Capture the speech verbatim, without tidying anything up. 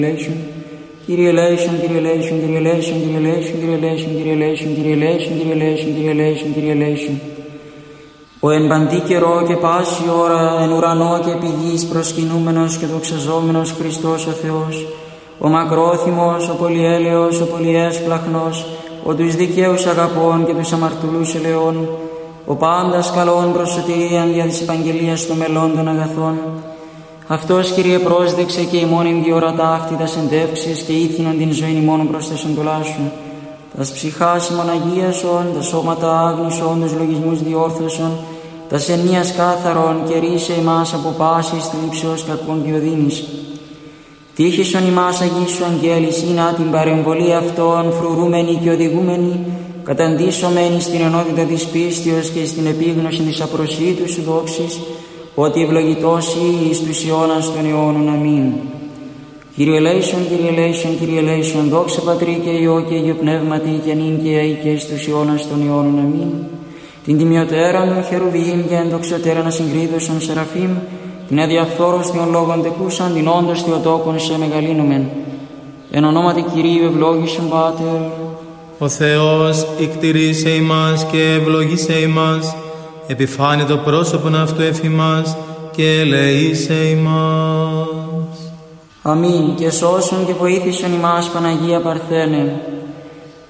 Kyrie eleison, Kyrie eleison, Kyrie eleison, Kyrie eleison, Kyrie eleison, Kyrie eleison, Kyrie eleison, Kyrie eleison, Kyrie eleison, Kyrie eleison. Ο εν παντή καιρό και πάση ώρα, εν ουρανό και επί γης προσκυνούμενος και δοξαζόμενος Χριστός ο Θεός, ο μακρόθυμος, ο πολυέλεος, ο πολυέσπλαχνος, ο τους δικαίους αγαπών και τους αμαρτωλούς ελεών, ο πάντας καλών προς σωτηρίαν δια της επαγγελίας των μελών των αγαθών. Αυτός, Κύριε, πρόσδεξε και ημών εν διορατά αυτή τας εντεύξεις και ήθινον την ζωήν ημών προς τα σοντολά σου. Τας ψυχάς ημών αγίασον, τα σώματα άγνησον, τους λογισμούς διόρθωσον, τας ενίας κάθαρον και ρίσε ημάς από πάσης θλίψεως κακών και οδύνης. Τύχησον ημάς αγίσου αγγέλης, ή την παρεμβολή αυτών φρουρούμενη και οδηγούμενη, καταντήσωμένη στην ενότητα της πίστεως και στην επίγνωση της απροσίτου σου δόξης, ότι ευλογητός ή εις τους αιώνας των αιώνων. Αμήν. Κύριε ελέησον, Κύριε ελέησον, Κύριε ελέησον, δόξα Πατρί και Υιό και Υιό Πνεύματι και νυν και αεί και εις τους αιώνας των αιώνων. Αμήν. Την τιμιωτέραν των χερουβίμ και ενδοξωτέραν ασυγκρίδωσον σεραφείμ, την αδιαφθόρος των λόγων τεκούσαν, την όντως θεοτόκον σε μεγαλύνομεν. Εν ονόματι Κυρίου ευλόγησον Πάτερ. Ο Θεός ικτηρίσε ημάς και ευλογήσε ημάς, επιφάνει το πρόσωπον αυτού εφ' ημάς και ελεήσε ημάς. Αμήν. Και σώσον και βοήθησον ημάς Παναγία Παρθένε.